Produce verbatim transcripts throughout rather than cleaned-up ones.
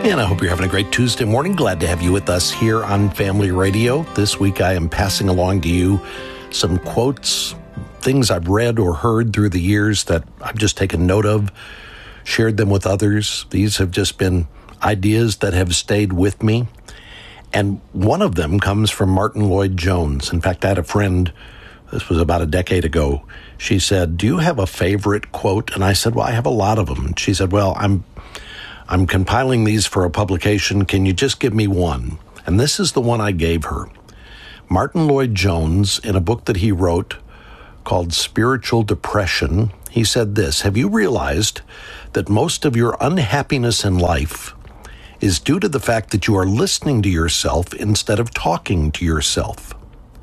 And I hope you're having a great Tuesday morning. Glad to have you with us here on Family Radio. This week I am passing along to you some quotes, things I've read or heard through the years that I've just taken note of, shared them with others. These have just been ideas that have stayed with me. And one of them comes from Martyn Lloyd-Jones. In fact, I had a friend, this was about a decade ago. She said, "Do you have a favorite quote?" And I said, "Well, I have a lot of them." And she said, "Well, I'm I'm compiling these for a publication. Can you just give me one?" And this is the one I gave her. Martyn Lloyd-Jones, in a book that he wrote called Spiritual Depression, he said this: "Have you realized that most of your unhappiness in life is due to the fact that you are listening to yourself instead of talking to yourself?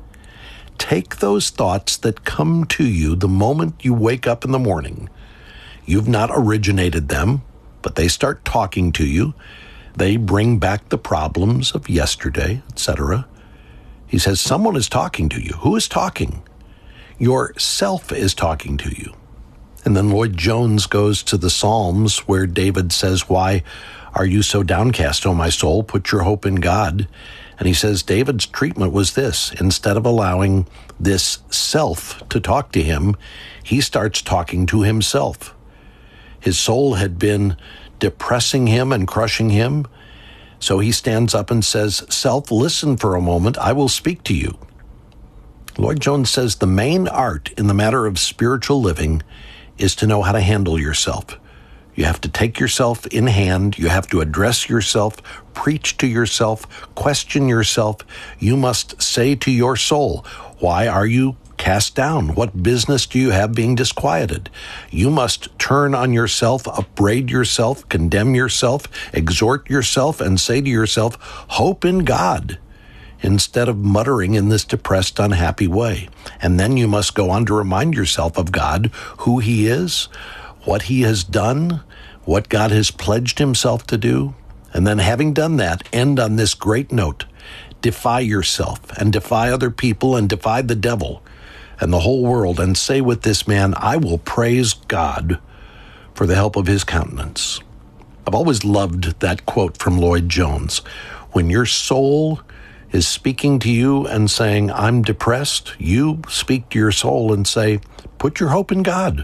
Take those thoughts that come to you the moment you wake up in the morning. You've not originated them, but they start talking to you. They bring back the problems of yesterday, et cetera" He says, someone is talking to you. Who is talking? Your self is talking to you. And then Lloyd-Jones goes to the Psalms where David says, "Why are you so downcast, O my soul? Put your hope in God." And he says David's treatment was this: instead of allowing this self to talk to him, he starts talking to himself. His soul had been depressing him and crushing him. So he stands up and says, "Self, listen for a moment. I will speak to you." Lloyd-Jones says the main art in the matter of spiritual living is to know how to handle yourself. You have to take yourself in hand. You have to address yourself, preach to yourself, question yourself. You must say to your soul, "Why are you cast down? What business do you have being disquieted?" You must turn on yourself, upbraid yourself, condemn yourself, exhort yourself, and say to yourself, "Hope in God," instead of muttering in this depressed, unhappy way. And then you must go on to remind yourself of God, who He is, what He has done, what God has pledged Himself to do. And then having done that, end on this great note: defy yourself and defy other people and defy the devil and the whole world, and say with this man, "I will praise God for the help of His countenance." I've always loved that quote from Lloyd-Jones. When your soul is speaking to you and saying, "I'm depressed," you speak to your soul and say, "Put your hope in God."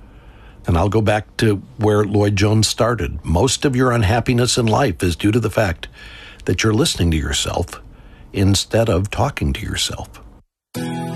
And I'll go back to where Lloyd-Jones started. Most of your unhappiness in life is due to the fact that you're listening to yourself instead of talking to yourself.